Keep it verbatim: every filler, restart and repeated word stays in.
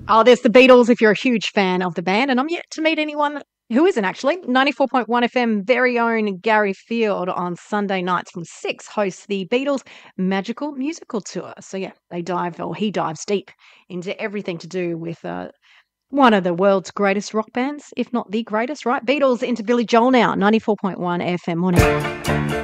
Oh, there's the Beatles if you're a huge fan of the band, and I'm yet to meet anyone who isn't actually. ninety-four point one F M very own Gary Field on Sunday nights from six hosts the Beatles Magical Musical Tour. So yeah, they dive or he dives deep into everything to do with uh, one of the world's greatest rock bands, if not the greatest, right? Beatles into Billy Joel now, ninety-four point one F M morning.